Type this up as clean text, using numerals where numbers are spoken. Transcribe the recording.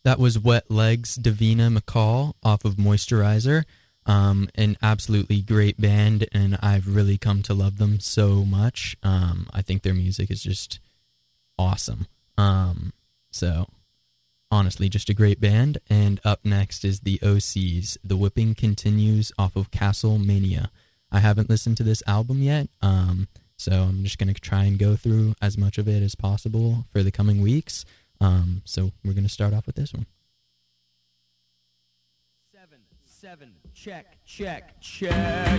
That was Wet Legs, Davina McCall off of Moisturizer. An absolutely great band, and I've really come to love them so much. I think their music is just awesome. So, honestly, just a great band. And up next is the OCs, The Whipping Continues off of Castle Mania. I haven't listened to this album yet, so I'm just going to try and go through as much of it as possible for the coming weeks. So we're going to start off with this one. 7, check.